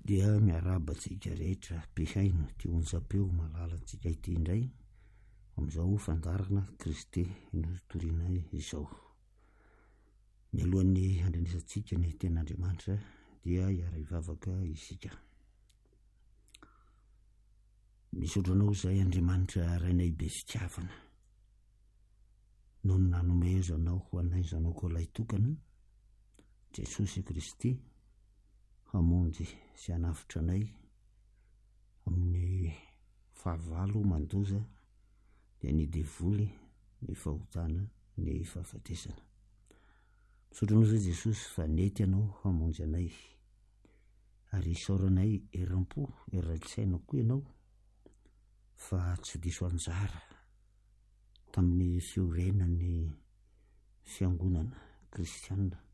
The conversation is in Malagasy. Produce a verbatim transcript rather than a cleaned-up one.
dia miarabatsika rehetra mpihaino ty onjam-peo malalantsika ity indray amin'izao fandarana Kristy inotoriana izao. Mialohan'ny handrenesantsika ny ten'Andriamanitra dia hiara-hivavaka isika. Misotro anao izay Andriamanitra rainay be fitiavana, noho ny nanome zanao ho anay zanako ilay tokana Jesosy Kristy, hamonjy sy hanafitra anay amin'ny fahavalo mandoza dia ny devoly, ny fahotana, ny fahafatesana. Misotro anao izay Jesosy fa nety anao hamonjy anay ary isaoranay eram-po, eran-tsaina koa ianao fa tsy diso anjara tamin'ny fiorenan'ny fiangonana kristianina